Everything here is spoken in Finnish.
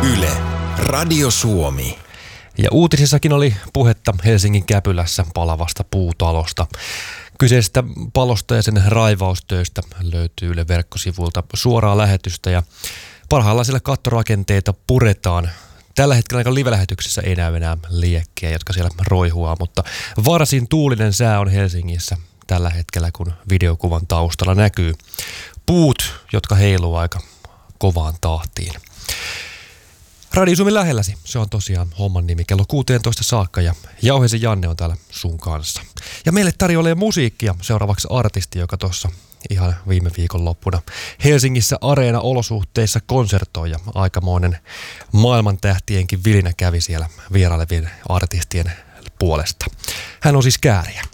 Yle, Radio Suomi. Ja uutisissakin oli puhetta Helsingin Käpylässä palavasta puutalosta. Kyseisestä palosta ja sen raivaustöistä löytyy Yle verkkosivulta suoraa lähetystä ja parhaillaan siellä kattorakenteita puretaan. Tällä hetkellä aika live-lähetyksessä ei näy enää liekkejä, jotka siellä roihuaa, mutta varsin tuulinen sää on Helsingissä tällä hetkellä, kun videokuvan taustalla näkyy puut, jotka heiluu aika kovaan tahtiin. Radio Suomi lähelläsi, se on tosiaan homman nimi, kello 16 saakka ja Jauheisen Janne on täällä sun kanssa. Ja meille tarjoilee musiikkia seuraavaksi artisti, joka tuossa ihan viime viikon loppuna Helsingissä Areena-olosuhteissa konsertoi ja aikamoinen maailmantähtienkin vilinä kävi siellä vierailevien artistien puolesta. Hän on siis Kääriä.